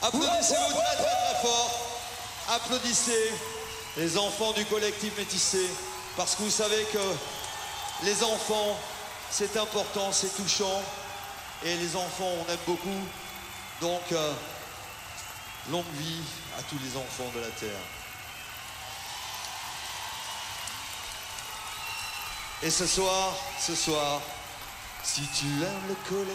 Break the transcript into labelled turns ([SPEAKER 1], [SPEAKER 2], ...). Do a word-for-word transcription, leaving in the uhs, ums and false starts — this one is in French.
[SPEAKER 1] Applaudissez-vous très très très fort. Applaudissez les enfants du collectif Métissé, parce que vous savez que les enfants, c'est important, c'est touchant, et les enfants, on aime beaucoup. Donc, euh, longue vie à tous les enfants de la Terre. Et ce soir, ce soir, si tu aimes le collectif,